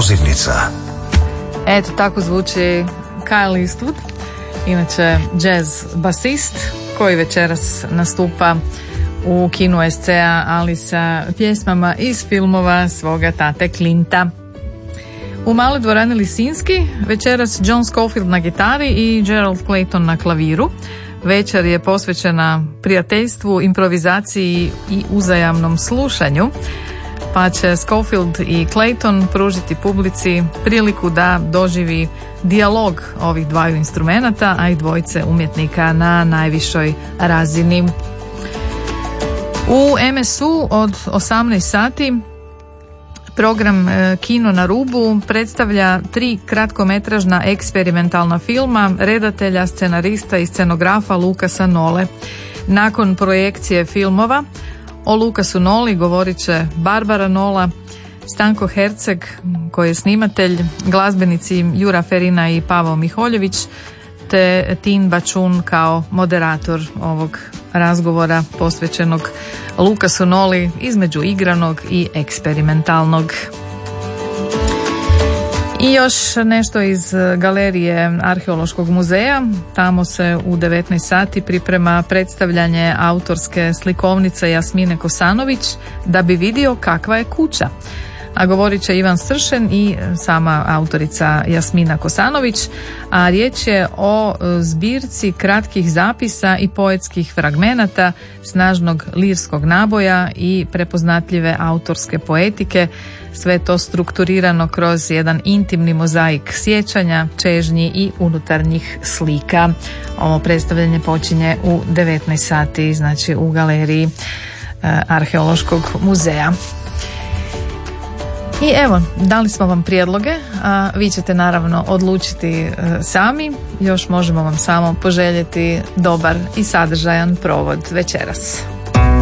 pozivnica. Eto, tako zvuči Kyle Eastwood, inače jazz basist, koji večeras nastupa u kinu SCA, ali sa pjesmama iz filmova svoga tate Clinta. U maloj dvorani Lisinski večeras John Scofield na gitari i Gerald Clayton na klaviru. Večer je posvećena prijateljstvu, improvizaciji i uzajamnom slušanju, pa će Scofield i Clayton pružiti publici priliku da doživi dijalog ovih dvaju instrumenata, a i dvojice umjetnika na najvišoj razini. U MSU od 18 sati program Kino na rubu predstavlja 3 kratkometražna eksperimentalna filma redatelja, scenarista i scenografa Lucasa Nole. Nakon projekcije filmova o Lucasu Noli govorit će Barbara Nola, Stanko Herceg koji je snimatelj, glazbenici Jura Ferina i Pavao Miholjević, te Tin Bačun kao moderator ovog razgovora posvećenog Lucasu Noli između igranog i eksperimentalnog. I još nešto iz galerije Arheološkog muzeja. Tamo se u 19 sati priprema predstavljanje autorske slikovnice Jasmine Kosanović Da bi vidio kakva je kuća. A govorit će Ivan Sršen i sama autorica Jasmina Kosanović, a riječ je o zbirci kratkih zapisa i poetskih fragmenata, snažnog lirskog naboja i prepoznatljive autorske poetike, sve to strukturirano kroz jedan intimni mozaik sjećanja, čežnji i unutarnjih slika. Ovo predstavljanje počinje u 19 sati, znači u galeriji Arheološkog muzeja. I evo, dali smo vam prijedloge, a vi ćete naravno odlučiti sami. Još možemo vam samo poželjeti dobar i sadržajan provod večeras.